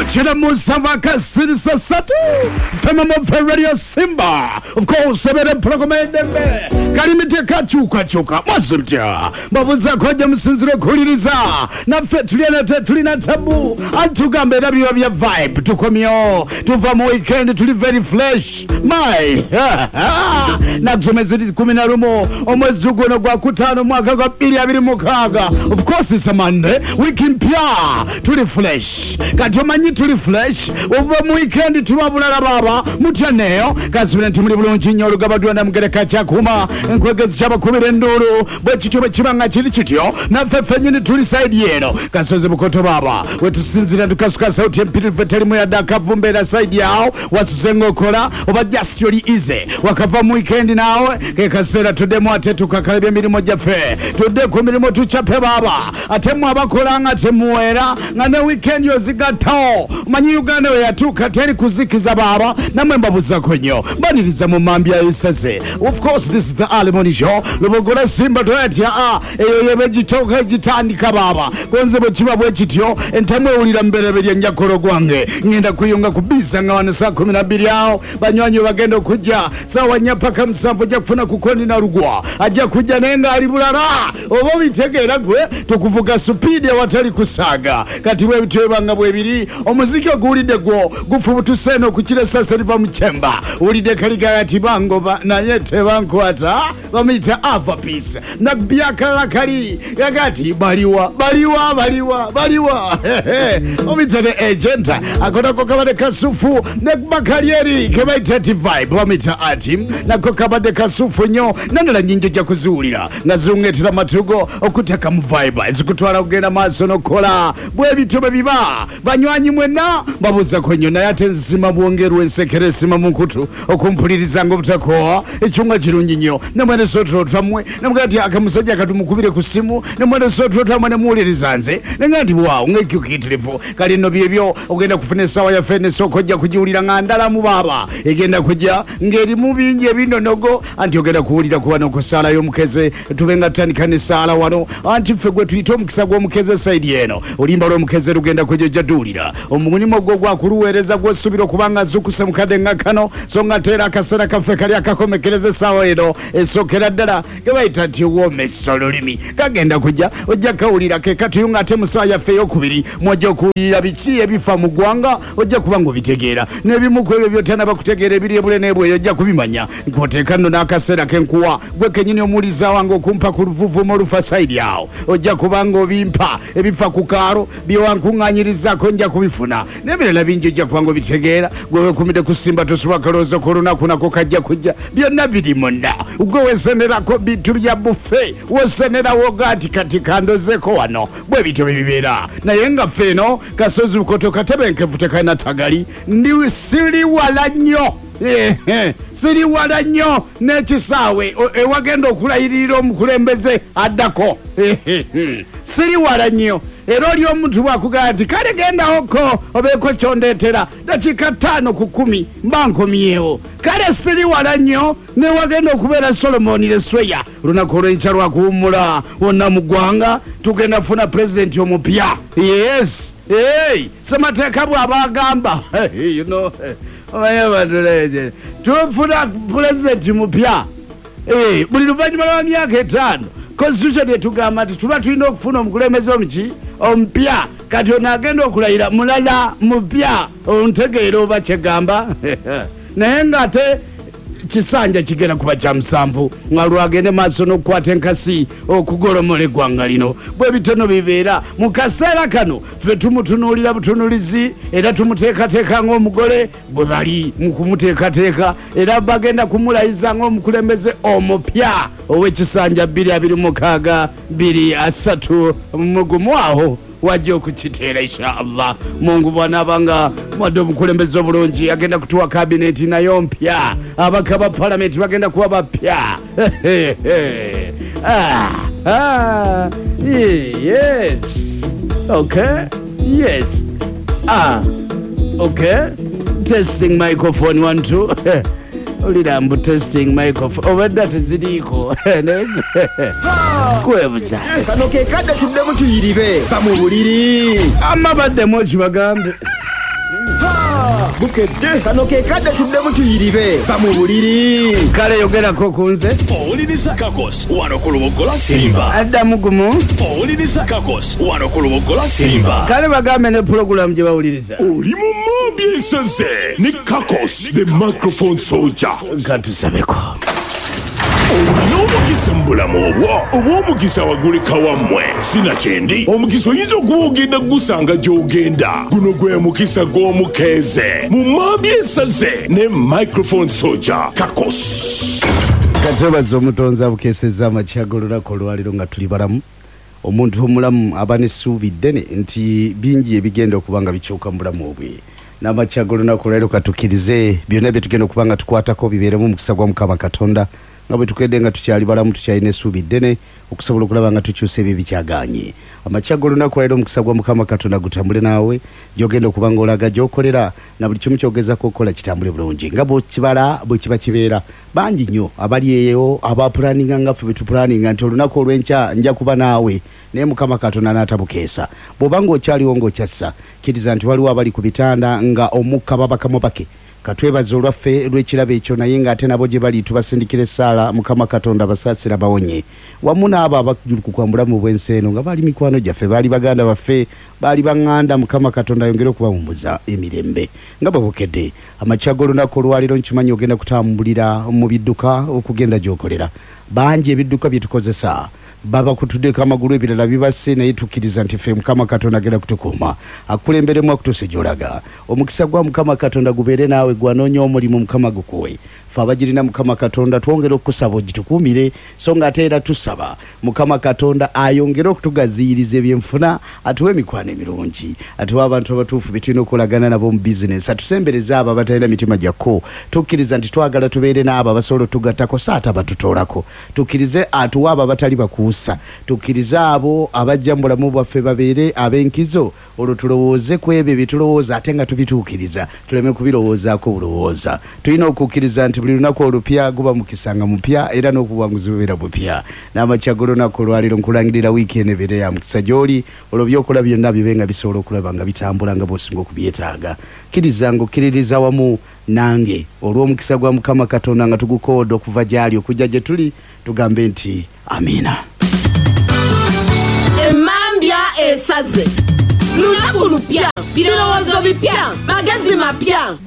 Uchida Musava Kasirisa Satu Femamo Radio Simba. Of course, Sebede Procomende Kalimite Kachuka Masumtia Babuza Koja Msinziro Kuliriza na Tulina Tabu Antugambe W vibe Tukomio Tuvamo weekend Tuli very flesh My Naksomezidi Kumina Rumo Omezugo no Gwakutano Mwaka kwa pili abiri mukaga. Of course it's a Monday Weekend pia Tuli flesh Katomanyi tuli flesh Uva mu weekend Tumabula baba Mutaneo Kasubina tumuli bulungi nnyo olugaba na mugereka kyakuma enkwegezi chaba kubira nduru bwe kityo kibanga kiri kityo na fefe nyini tuli side yeno kasoze bukoto baba wetusinzira tukasuka sauti empiri veteri mu yadaka vumbera side yao wasusengo kola oba just yoli easy wakava mu weekend nawe ke kasera tudemo atetu kakalebya mirimo jafe tudde ku mirimo tuchape baba atemu abakolanga atemuwera ngane weekend yozigatawo manyi Uganda we yatuka teri kuzikiza baba namwe mbabuza konyo baniriza mu mambya isaze. Of course this is the Alimoni show lubogora Simba toyatia eyo yebejitoka jitandika baba konze bochiba bwe kityo entamwe ulira mberebere njakoro gwange ngenda kuyunga kubisa ngawana saa 12 yao banywanyo bagendo kujja sawa nyapaka msamvu jakufuna kukondi na rugwa ajja kujja nenga alibulala obo bitegera gwe tukuvuga speed ya watali kusaga kati we bitwebanga bwebiri omuziki ogulide gwo gufubutu seno kukire sasa liva mchemba ulide kaliga ati bango na yete bankwata bamita Alpha Peace na biakala kali yagati baliwa omitane agent akona kokabade kasufu ne bakalieri kebaita vibe bamita atim na kokabade kasufu nyo nandala nyinjo ja kuzulira ngazungetira matugo okutaka mu vibe ezikutwala kugenda maso nokola bwe bitobe biba banywanyi mwena babuza kwenyo na yate nzima bwongerwe nsekere sima munkutu okumpuliriza ngo butakoa echunga kirungi nyo nemwene sotro twamwe nemugati akamusajja katumukubire ku simu nemwene sotro twamwe nemulirizanze ngati wow ngekukitirifu kali no byebyo ogenda kufuna sawa ya fene sokojja kujiulira ngandala mu baba egenda kujja ngeri mubinje ebindonogo anti ogenda kuulira kuba nokosala yo mukeze tubenga tanikane sala wano anti fegwe tuito mukisa gwo mukeze side yeno olimba lo mukeze rugenda kujja dulira omunimo gwo gwakuluwereza gwo subiro kubanga zukuse mukade ngakano so ngatera akasera kafe kali akakomekereze sawa eno esokera ddala kebaita ti wome sololimi kagenda kujja ojja kawulira ke katuyunga ate musawa yaffe yokubiri mwajja okuwulira biki ebifa mu ggwanga ojja kuba ng'obitegeera n'ebimu ku ebyo byotana bakutegeera ebiri ebule n'ebweyo ojja kubimanya nk'oteeka nno n'akaseera kenkuwa gwe kennyini omuwuliza wange okumpa ku luvuvumo olufa sayidi awo ojja kuba ng'obimpa ebifa ku kaalo byewankuŋŋaanyirizzaako nja kubifuna n'ebirala bingi ojja kuba ng'obitegeera gwe weekumidde ku Simba tosobola kalooza ku lunaku nako kajja kujja byonna biri munda gwe weesenerako bintu bya bufe weesenerawo gati kati kandozeko wano bwe bityo bibeera naye nga ffe eno kasozi bukoto katebenkevu tekalina tagali ndi siri wala nnyo siri wala nnyo n'ekisaawe ewagenda okulayirira omukulembeze addako siri wala nnyo era oli omuntu bwakugamba nti kale gendawoko obeeko kyondeetera dakika 5 ku 10 mba nkomyewo kale siri wala nnyo newagenda okubeera Solomon Lesweya lunaku olw'enkya lwakuwummula wonna mu ggwanga tugenda funa pulezidenti omupya yes semateeka bw'abagamba you know tufuna pulezidenti mupya buli luvannyuma lwa myaka 5 constitution yetugamba nti tuba tulina okufuna omukulembeze omupya kati ono agenda okulayira mulala mupya ontegeera oba kyegamba naye ng'ate kisanja kigenda kuba kya musanvu nga lwagende maaso n'okukwata enkasi okugolomola eggwanga lino bwe bitono bibeera mu kaseera kano ffe tumutunuulira butunuulizi era tumuteekateeka ng'omugole bwe bali mu kumuteekateeka era bagenda kumulayiza ng'omukulembeze omupya ow'ekisanja 2026 23 mugumu aho wajja okukiteera inshallah Mungu bw'anaabanga mwadde omukulembeze obulungi agenda kutuwa kabineti nayo mpya abaka ba palamenti bagenda kuba bapya yes okay yes okay testing microphone 1 2 Ulirambu testing microphone obadde teziriiko kwebuza kano ke kadde tuddemu tuyiribe fa mu buliri amma baddemu kibagambe bukedde kano ke kadde tuddemu tuyiribe va mu buliri kale yogerako kunze owuliriza kakos wano ku lubogola simba addamu gumu owuliriza kakos wano ku lubogola simba kale bagambe ne pulogulamu gye bawuliriza oli mu mobi esaze ne kakos the microphone soldier katusabeko olina omukisa mu bulamu oba omukisa waguleka wammwe sinakyendi omukisa oyinza okuba ogenda gusanga gy'ogenda guno gwe mukisa gw'omukeeze mu mabi esaze ne microphone soldier kakos katwebaza omutonzi abukeesezza amakya g'olunaku olwaliro nga tuli balamu omuntu omulamu aba n'essuubi ddene nti bingi ebigenda okuba nga bikyuka mu bulamu obwe n'amakya g'olunaku olwaliro katukkirize byonna bye tugenda okuba nga tukwatako bibeeremu omukisa gwa mukama katonda nga bwe tukedde nga tukyali balamu tukyalina essuubi ddene okusobola okulaba nga tukyusa ebyo bikyaganye amakya g'olunaku olwaliro omukisa gwa mukama katonda gutambule naawe gy'ogenda okuba nga olaga gy'okolera na buli kimu ky'ogezako okukola kitambule bulungi nga bw'okibala bwe kiba kibeera bangi nnyo abali eyo abapulaninga nga ffe bwe tupulaninga nti olunaku olw'enkya nja kuba naawe naye mukama katonda n'atabukeesa bw'oba ng'okyaliwo ng'okyassa kkiriza nti waliwo abali ku bitanda nga omukka babakamu bake katwebaza olwaffe lw'ekirabo ekyo naye ng'ate nabo gye bali tubasindikira essaala mukama katonda basaasira bawonye wamu n'abo abajulukuka mu bulamu bw'ensi eno nga baali mikwano gyaffe baali baganda baffe baali baŋŋanda mukama katonda ayongere okubawumbuza emirembe nga babukedde amakya g'olunaku olwaliro nkimanyi ogenda kutambulira mu bidduka okugenda gy'okolera bangi ebidduka bye tukozesa baba kutuddeko amagulu ebirala bibasse naye tukkiriza nti ffe mukama katonda agenda kutukuuma akulemberemu akutuuse gy'olaga omukisa gwa mukama katonda gubeere naawe gwanoonya omulimu mukama gukuwe ffe abagirina mukama katonda twongere okusaba ogitukuumire so nga ate era tusaba mukama katonda ayongere okutugaziyiriza ebyenfuna atuwe emikwano emirungi atuwe abantu abatuufu be tulina okulagana nabo mu bizinesi atusembereze abo abatalina mitima gyakko tukkiriza nti twagala tubeere n'abo abasobola otugattako saate abatutoolako tukkirize atuwe abo abatali bakuusa tukkirize abo abajja mu bulamu bwaffe babeere ab'enkizo olwo tulowooze ku ebyo bye tulowooza ate nga tubituukiriza tuleme kubirowoozaako bulowooza tulina okukkiriza nti buli lunaku olupya guba mukisanga mupya era n'obuwanguzi bubeera bupya n'amakya g'olunaku olwaliro nkulangirira wiiki eno ebeere ya mukisa gy'oli olwo byokola byonna bibe nga bisobola okulaba nga bitambula nga bw'osinga okubyetaaga kkiriza ng'okkiririza wamu nange olw'omukisa gwa mukama katonda nga tugukooda okuva gy'ali okujja gye tuli tugambe nti amiina emambya esaze lunaku lupya birowoozo bipya magezi mapya